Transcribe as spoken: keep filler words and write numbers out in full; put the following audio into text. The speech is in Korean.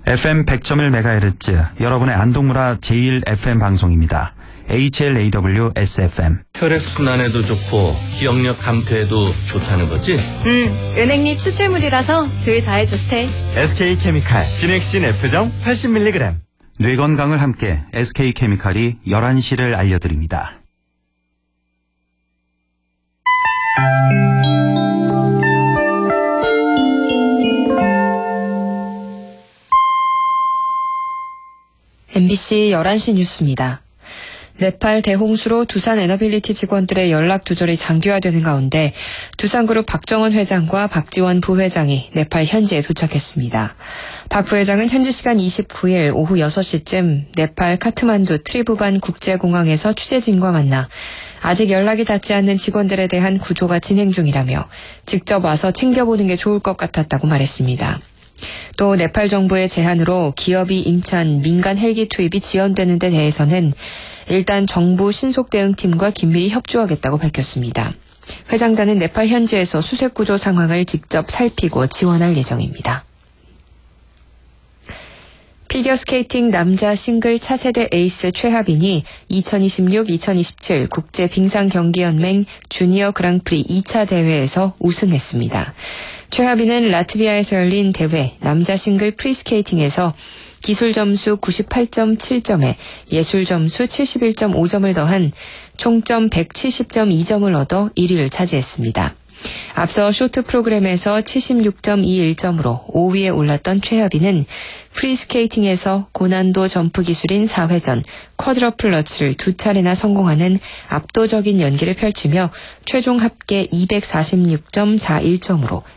에프엠 백 점 일 메가헤르츠 여러분의 안동문화 제일 에프엠 방송입니다. 에이치엘에이더블유 에스에프엠. 혈액순환에도 좋고 기억력 감퇴에도 좋다는 거지? 응, 은행잎 추출물이라서 둘 다에 좋대. 에스케이케미칼 기넥신 F정 팔십 밀리그램. 뇌 건강을 함께 에스케이케미칼이 열한 시를 알려드립니다. 엠비씨 열한 시 뉴스입니다. 네팔 대홍수로 두산 에너빌리티 직원들의 연락 두절이 장기화되는 가운데 두산그룹 박정원 회장과 박지원 부회장이 네팔 현지에 도착했습니다. 박 부회장은 현지 시간 이십구 일 오후 여섯 시쯤 네팔 카트만두 트리부반 국제공항에서 취재진과 만나 아직 연락이 닿지 않는 직원들에 대한 구조가 진행 중이라며 직접 와서 챙겨보는 게 좋을 것 같았다고 말했습니다. 또 네팔 정부의 제안으로 기업이 임차한 민간 헬기 투입이 지연되는 데 대해서는 일단 정부 신속대응팀과 긴밀히 협조하겠다고 밝혔습니다. 회장단은 네팔 현지에서 수색구조 상황을 직접 살피고 지원할 예정입니다. 피겨스케이팅 남자 싱글 차세대 에이스 최하빈이 이천이십육 이천이십칠 국제빙상경기연맹 주니어 그랑프리 이 차 대회에서 우승했습니다. 최하빈은 라트비아에서 열린 대회 남자 싱글 프리스케이팅에서 기술 점수 구십팔 점 칠 점에 예술 점수 칠십일 점 오 점을 더한 총점 백칠십 점 이 점을 얻어 일 위를 차지했습니다. 앞서 쇼트 프로그램에서 칠십육 점 이일 점으로 오 위에 올랐던 최하빈은 프리스케이팅에서 고난도 점프 기술인 사 회전 쿼드러플 러치를 두 차례나 성공하는 압도적인 연기를 펼치며 최종 합계 이백사십육 점 사일 점으로